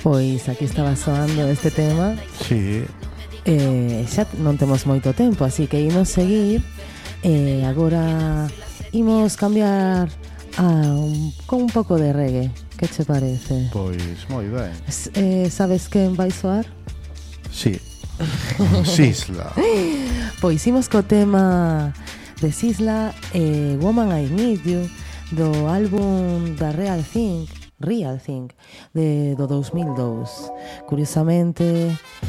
Pois aquí estaba soando este tema. Sí. Xa non temos moito tempo, así que imos seguir. Agora imos cambiar con un pouco de reggae. Que che parece? Pois moi ben. Sabes quen vai soar? Sí. Sisla. Pois imos co tema de Sisla, Woman I Need You, do álbum da Real Thing, do 2002. Curiosamente,